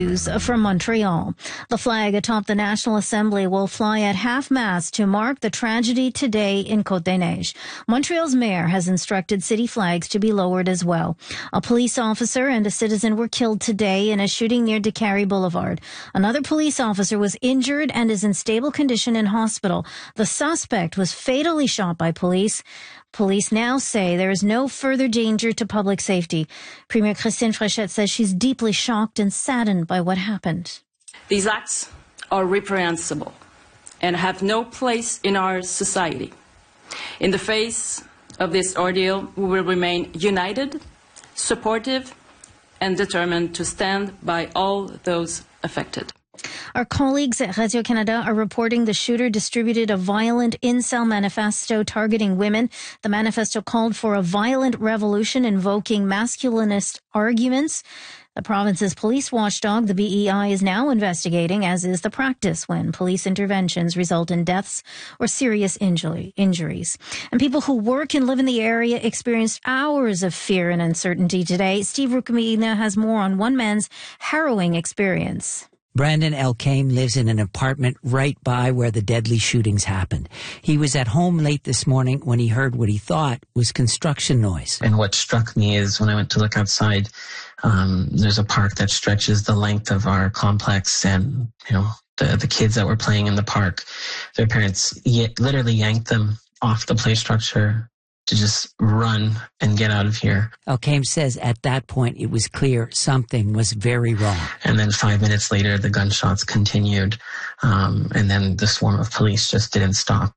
News from Montreal. The flag atop the National Assembly will fly at half-mast to mark the tragedy today in Côte-des-Neiges. Montreal's mayor has instructed city flags to be lowered as well. A police officer and a citizen were killed today in a shooting near Décarie Boulevard. Another police officer was injured and is in stable condition in hospital. The suspect was fatally shot by police. Police now say there is no further danger to public safety. Premier Christine Fréchette says she's deeply shocked and saddened by what happened. These acts are reprehensible and have no place in our society. In the face of this ordeal, we will remain united, supportive, and determined to stand by all those affected. Our colleagues at Radio-Canada are reporting the shooter distributed a violent incel manifesto targeting women. The manifesto called for a violent revolution invoking masculinist arguments. The province's police watchdog, the BEI, is now investigating, as is the practice when police interventions result in deaths or serious injuries. And people who work and live in the area experienced hours of fear and uncertainty today. Steve Rukamina has more on one man's harrowing experience. Brandon Elkame lives in an apartment right by where the deadly shootings happened. He was at home late this morning when he heard what he thought was construction noise. And what struck me is when I went to look outside, there's a park that stretches the length of our complex, and, the kids that were playing in the park, their parents literally yanked them off the play structure to just run and get out of here. Elkame says at that point it was clear something was very wrong. And then 5 minutes later, the gunshots continued, and then the swarm of police just didn't stop.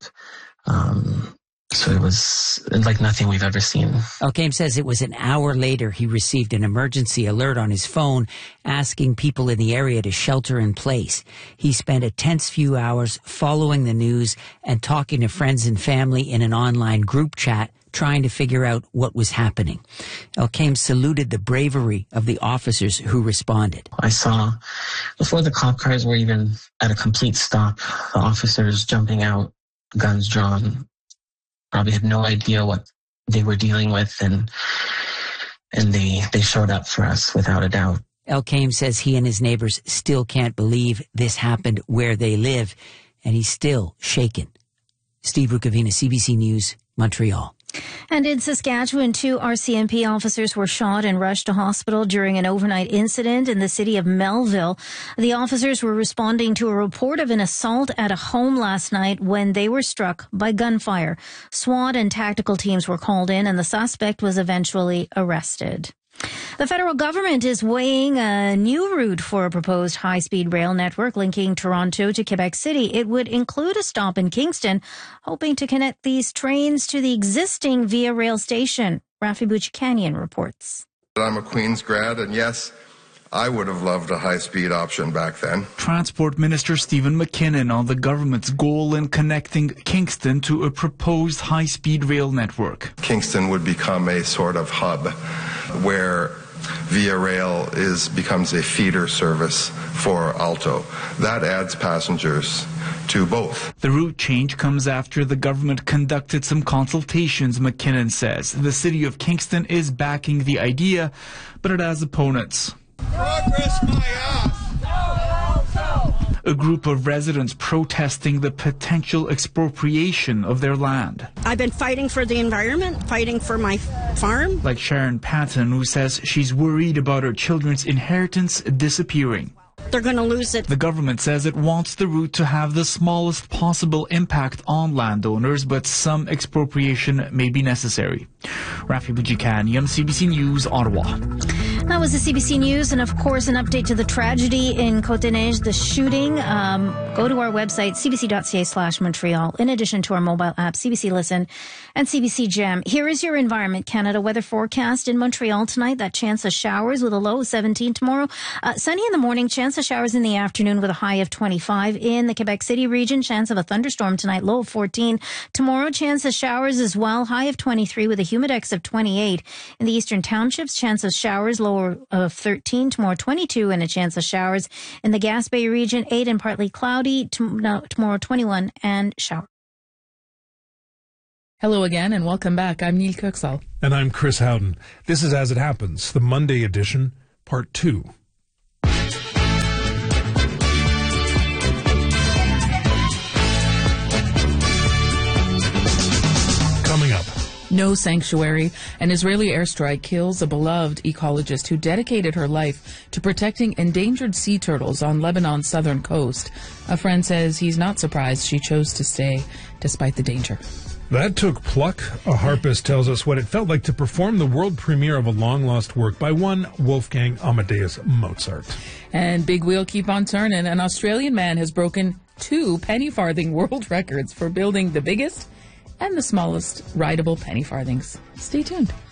So it was like nothing we've ever seen. Elkame says it was an hour later he received an emergency alert on his phone asking people in the area to shelter in place. He spent a tense few hours following the news and talking to friends and family in an online group chat, trying to figure out what was happening. Elkame saluted the bravery of the officers who responded. I saw, before the cop cars were even at a complete stop, the officers jumping out, guns drawn, probably had no idea what they were dealing with, and they showed up for us without a doubt. Elkame says he and his neighbors still can't believe this happened where they live, and he's still shaken. Steve Rukavina, CBC News, Montreal. And in Saskatchewan, 2 RCMP officers were shot and rushed to hospital during an overnight incident in the city of Melville. The officers were responding to a report of an assault at a home last night when they were struck by gunfire. SWAT and tactical teams were called in, and the suspect was eventually arrested. The federal government is weighing a new route for a proposed high-speed rail network linking Toronto to Quebec City. It would include a stop in Kingston, hoping to connect these trains to the existing Via Rail station. Rafi Bouchikanian reports. I'm a Queen's grad, and yes, I would have loved a high-speed option back then. Transport Minister Stephen McKinnon on the government's goal in connecting Kingston to a proposed high-speed rail network. Kingston would become a sort of hub where Via Rail becomes a feeder service for Alto. That adds passengers to both. The route change comes after the government conducted some consultations, McKinnon says. The city of Kingston is backing the idea, but it has opponents. Progress my ass! A group of residents protesting the potential expropriation of their land. I've been fighting for the environment, fighting for my farm. Like Sharon Patton, who says she's worried about her children's inheritance disappearing. They're going to lose it. The government says it wants the route to have the smallest possible impact on landowners, but some expropriation may be necessary. Rafi Bouchikanian, CBC News, Ottawa. That was the CBC News, and of course an update to the tragedy in Côte-des-Neiges, the shooting. Go to our website, cbc.ca/Montreal, in addition to our mobile app, CBC Listen and CBC Gem. Here is your Environment Canada weather forecast in Montreal tonight. That chance of showers with a low of 17 tomorrow. Sunny in the morning, chance of showers in the afternoon with a high of 25. In the Quebec City region, chance of a thunderstorm tonight, low of 14. Tomorrow, chance of showers as well, high of 23 with a humidex of 28. In the Eastern Townships, chance of showers, low of 13, tomorrow 22, and a chance of showers. In the Gaspé region, 8 and partly cloudy, tomorrow 21 and shower. Hello again and welcome back. I'm Neil Coxall. And I'm Chris Howden. This is As It Happens, the Monday edition, part 2. No sanctuary. An Israeli airstrike kills a beloved ecologist who dedicated her life to protecting endangered sea turtles on Lebanon's southern coast. A friend says he's not surprised she chose to stay despite the danger. That took pluck. A harpist tells us what it felt like to perform the world premiere of a long-lost work by one Wolfgang Amadeus Mozart. And big wheel keep on turning. An Australian man has broken 2 penny farthing world records for building the biggest and the smallest rideable penny farthings. Stay tuned.